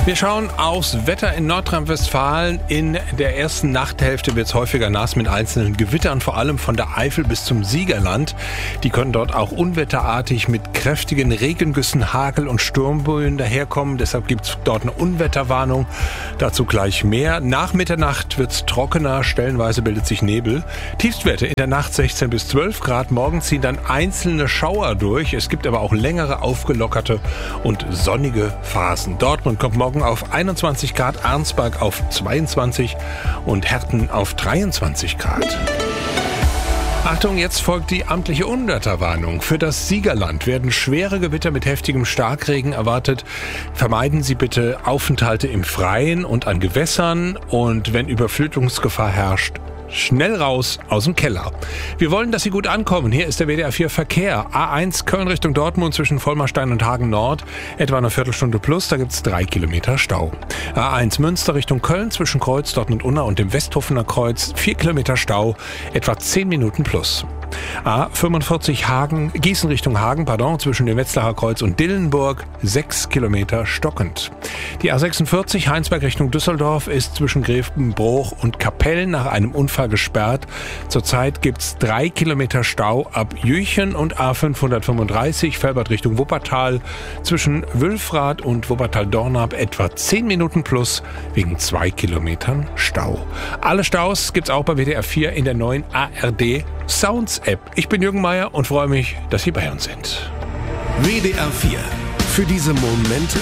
Wir schauen aufs Wetter in Nordrhein-Westfalen. In der ersten Nachthälfte wird es häufiger nass mit einzelnen Gewittern, vor allem von der Eifel bis zum Siegerland. Die können dort auch unwetterartig mit kräftigen Regengüssen, Hagel und Sturmböen daherkommen. Deshalb gibt es dort eine Unwetterwarnung. Dazu gleich mehr. Nach Mitternacht wird es trockener, stellenweise bildet sich Nebel. Tiefstwerte in der Nacht 16 bis 12 Grad. Morgen ziehen dann einzelne Schauer durch. Es gibt aber auch längere, aufgelockerte und sonnige Phasen. Dortmund kommt morgen auf 21 Grad, Arnsberg auf 22 und Herten auf 23 Grad. Achtung, jetzt folgt die amtliche Unwetterwarnung. Für das Siegerland werden schwere Gewitter mit heftigem Starkregen erwartet. Vermeiden Sie bitte Aufenthalte im Freien und an Gewässern und wenn Überflutungsgefahr herrscht, schnell raus aus dem Keller. Wir wollen, dass Sie gut ankommen. Hier ist der WDR 4 Verkehr. A1 Köln Richtung Dortmund zwischen Vollmerstein und Hagen Nord. Etwa eine Viertelstunde plus, da gibt es 3 Kilometer Stau. A1 Münster Richtung Köln zwischen Kreuz, Dortmund Unna und dem Westhofener Kreuz. 4 Kilometer Stau, etwa 10 Minuten plus. A45 Gießen Richtung Hagen, zwischen dem Wetzlarer Kreuz und Dillenburg, 6 Kilometer stockend. Die A46 Heinsberg Richtung Düsseldorf ist zwischen Grevenbroich und Kapellen nach einem Unfall gesperrt. Zurzeit gibt's 3 Kilometer Stau ab Jüchen und A535 Velbert Richtung Wuppertal zwischen Wülfrath und Wuppertal-Dornap etwa 10 Minuten plus wegen 2 Kilometern Stau. Alle Staus gibt's auch bei WDR 4 in der neuen ARD Sounds App. Ich bin Jürgen Meier und freue mich, dass Sie bei uns sind. WDR 4. Für diese Momente,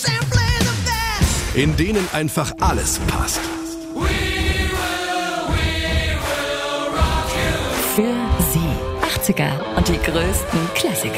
in denen einfach alles passt. Für Sie 80er und die größten Klassiker.